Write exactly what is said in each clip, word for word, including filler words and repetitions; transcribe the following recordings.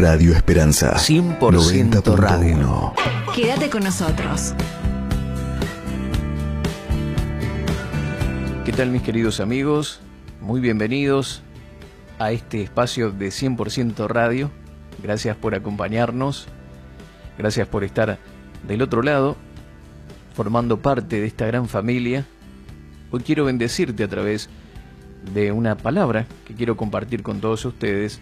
Radio Esperanza cien por ciento Radio. uno. Quédate con nosotros. ¿Qué tal, mis queridos amigos? Muy bienvenidos a este espacio de cien por ciento Radio. Gracias por acompañarnos. Gracias por estar del otro lado, formando parte de esta gran familia. Hoy quiero bendecirte a través de una palabra que quiero compartir con todos ustedes,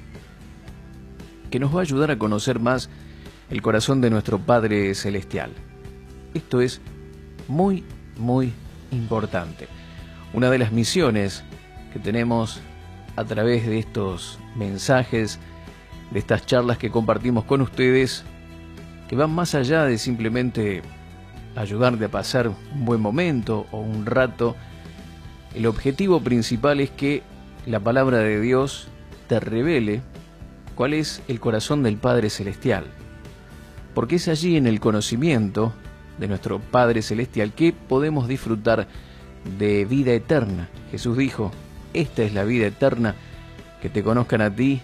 que nos va a ayudar a conocer más el corazón de nuestro Padre Celestial. Esto es muy, muy importante. Una de las misiones que tenemos a través de estos mensajes, de estas charlas que compartimos con ustedes, que van más allá de simplemente ayudarte a pasar un buen momento o un rato. El objetivo principal es que la palabra de Dios te revele cuál es el corazón del Padre Celestial, porque es allí, en el conocimiento de nuestro Padre Celestial, que podemos disfrutar de vida eterna. Jesús dijo: esta es la vida eterna, que te conozcan a ti,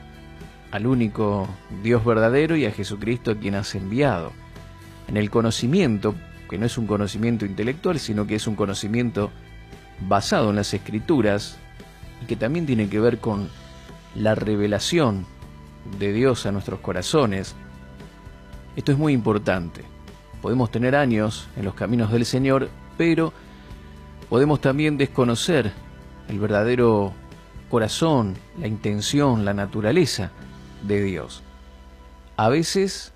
al único Dios verdadero, y a Jesucristo, a quien has enviado. En el conocimiento, que no es un conocimiento intelectual, sino que es un conocimiento basado en las Escrituras, y que también tiene que ver con la revelación de Dios a nuestros corazones. Esto es muy importante. Podemos tener años en los caminos del Señor, pero podemos también desconocer el verdadero corazón, la intención, la naturaleza de Dios. A veces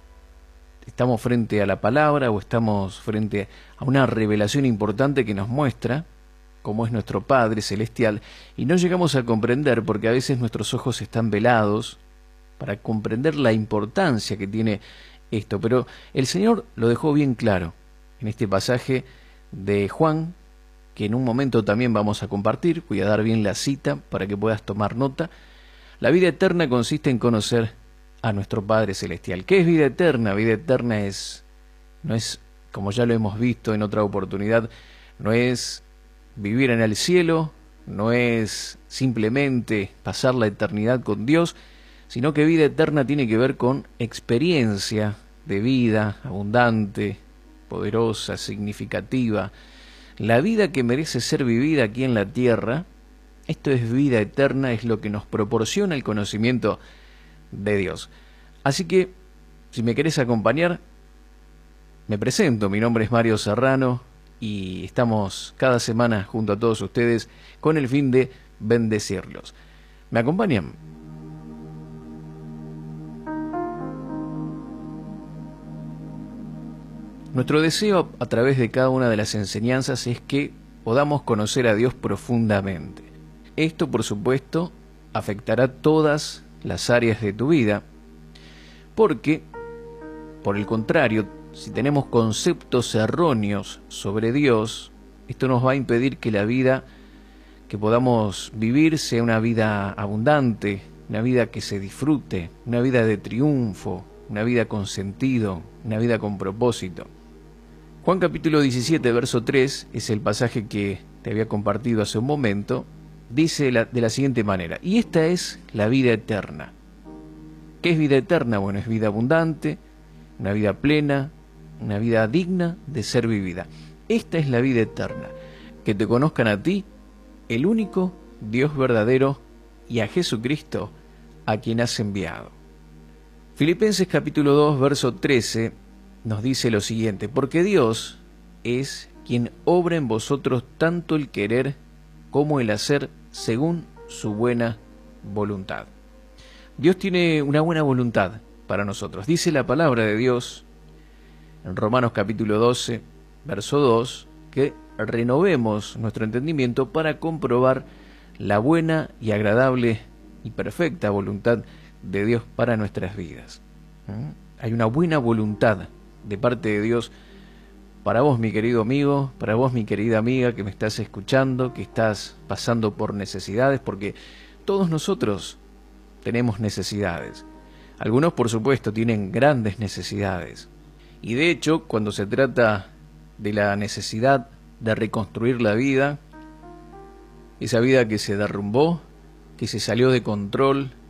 estamos frente a la palabra o estamos frente a una revelación importante que nos muestra cómo es nuestro Padre Celestial, y no llegamos a comprender, porque a veces nuestros ojos están velados para comprender la importancia que tiene esto. Pero el Señor lo dejó bien claro en este pasaje de Juan, que en un momento también vamos a compartir. Voy a dar bien la cita para que puedas tomar nota. La vida eterna consiste en conocer a nuestro Padre Celestial. ¿Qué es vida eterna? Vida eterna es, no es, como ya lo hemos visto en otra oportunidad, no es vivir en el cielo, no es simplemente pasar la eternidad con Dios, sino que vida eterna tiene que ver con experiencia de vida abundante, poderosa, significativa. La vida que merece ser vivida aquí en la tierra, esto es vida eterna, es lo que nos proporciona el conocimiento de Dios. Así que, si me querés acompañar, me presento. Mi nombre es Mario Serrano y estamos cada semana junto a todos ustedes con el fin de bendecirlos. ¿Me acompañan? Nuestro deseo a través de cada una de las enseñanzas es que podamos conocer a Dios profundamente. Esto, por supuesto, afectará todas las áreas de tu vida, porque, por el contrario, si tenemos conceptos erróneos sobre Dios, esto nos va a impedir que la vida que podamos vivir sea una vida abundante, una vida que se disfrute, una vida de triunfo, una vida con sentido, una vida con propósito. Juan capítulo diecisiete, verso tres, es el pasaje que te había compartido hace un momento. Dice la, de la siguiente manera: y esta es la vida eterna. ¿Qué es vida eterna? Bueno, es vida abundante, una vida plena, una vida digna de ser vivida. Esta es la vida eterna, que te conozcan a ti, el único Dios verdadero, y a Jesucristo, a quien has enviado. Filipenses capítulo dos, verso trece, nos dice lo siguiente: porque Dios es quien obra en vosotros tanto el querer como el hacer según su buena voluntad. Dios tiene una buena voluntad para nosotros. Dice la palabra de Dios en Romanos capítulo doce, verso dos, que renovemos nuestro entendimiento para comprobar la buena y agradable y perfecta voluntad de Dios para nuestras vidas. ¿Mm? Hay una buena voluntad de parte de Dios para vos, mi querido amigo, para vos, mi querida amiga, que me estás escuchando, que estás pasando por necesidades, porque todos nosotros tenemos necesidades. Algunos, por supuesto, tienen grandes necesidades. Y de hecho, cuando se trata de la necesidad de reconstruir la vida, esa vida que se derrumbó, que se salió de control,